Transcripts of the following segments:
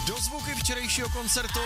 Do zvuky včerejšího koncertu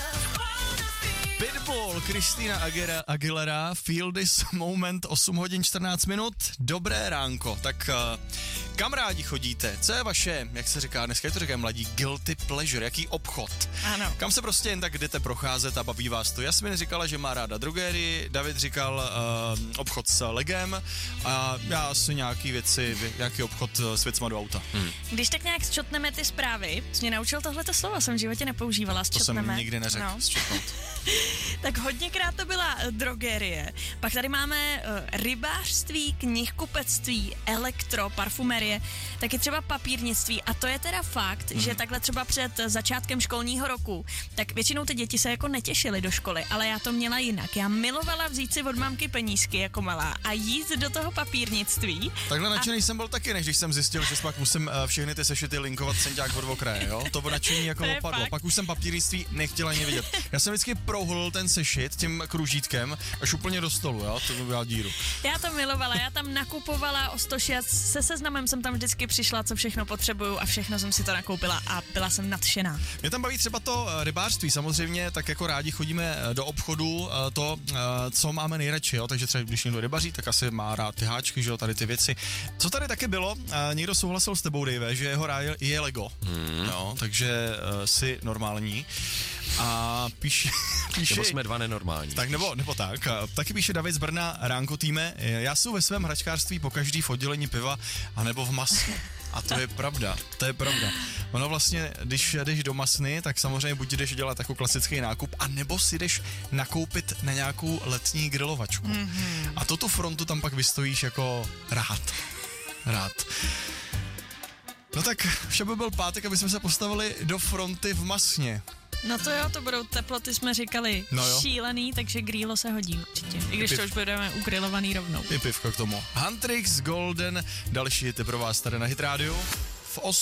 Pitbull, Christina Aguilera, Feel This Moment, 8 hodin 14 minut. Dobré ránko. Tak kam rádi chodíte? Co je vaše, jak se říká, dneska je to říká mladí, guilty pleasure, jaký obchod? Ano. Kam se prostě jen tak jdete procházet a baví vás to? Jasmin říkala, že má ráda drogérii, David říkal obchod s legem a já asi nějaký obchod s věcma do auta. Když tak nějak zčotneme ty zprávy, jsi mě naučil tohleto slovo, jsem v životě nepoužívala, zčotneme. To jsem nikdy neřekl, zčotnout. Tak hodněkrát to byla drogérie. Pak tady máme rybářství, knihkupectví, elektro, parfumerie, taky třeba papírnictví. A to je teda fakt, že takhle třeba před začátkem školního roku, tak většinou ty děti se jako netěšily do školy, ale já to měla jinak. Já milovala vzít si od mamky penízky jako malá a jít do toho papírnictví. Takhle nadšený jsem byl taky, než když jsem zjistil, že pak musím všechny ty sešity linkovat centiák od okraje, jo? To nadšení jako opadlo. Pak už jsem papírnictví nechtěla ani vidět. Já jsem vždycky prouhlil ten sešit tím kružítkem až úplně do stolu, jo? To by byla díru. Já to milovala, já tam nakupovala o 106, se seznamem jsem tam vždycky přišla, co všechno potřebuju a všechno jsem si to nakoupila a byla jsem nadšená. Mě tam baví třeba to rybářství, samozřejmě, tak jako rádi chodíme do obchodu, co máme nejradši, jo? Takže třeba když někdo rybaří, tak asi má rád ty háčky, že jo, tady ty věci. Co tady taky bylo, někdo souhlasil s tebou, Dave, že jeho rád je Lego, jo? Takže jsi normální. A píše... Nebo jsme dva nenormální. Tak nebo tak. Taky píše David z Brna, Ránko týme, já jsem ve svém hračkářství pokaždý v oddělení piva anebo v masně. A to je pravda, Ono vlastně, když jdeš do masny, tak samozřejmě buď jdeš dělat jako klasický nákup, a nebo si jdeš nakoupit na nějakou letní grilovačku. A tu frontu tam pak vystojíš jako rád. No tak, vše by byl pátek, aby jsme se postavili do fronty v masně. No to jo, to budou teploty, jsme říkali, šílený, takže grillo se hodí určitě. I když to už budeme ugrilovaný rovnou. I pivka k tomu. Huntrix Golden, další hity pro vás tady na Hit Radio. V